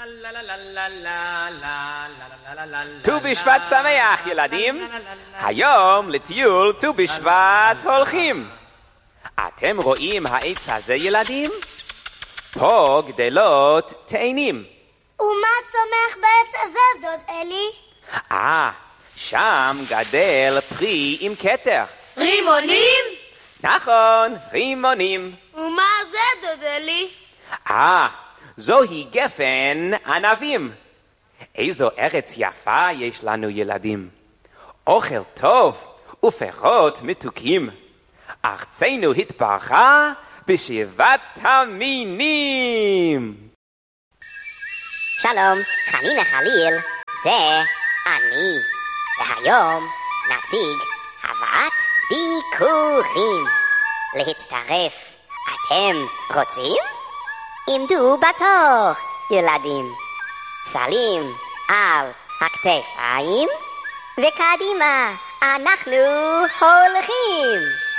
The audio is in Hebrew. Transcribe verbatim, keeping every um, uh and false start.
ט"ו בשבט שמח ילדים, היום לטיול ט"ו בשבט הולכים. אתם רואים העץ הזה ילדים? פה גדלות תאנים. ומה צומח בעץ הזה דוד אלי? אה, שם גדל פרי עם כתר. רימונים? נכון, רימונים. ומה זה דוד אלי? אה, זוהי גפן ענבים. איזו ארץ יפה יש לנו ילדים. אוכל טוב ופירות מתוקים. ארצנו התברכה בשבעת המינים. שלום, חנינה חליל, זה אני. והיום נציג הבאת ביקורים. להצטרף, אתם רוצים? עמדו בתור, ילדים. סלים על הכתפיים, וקדימה אנחנו הולכים.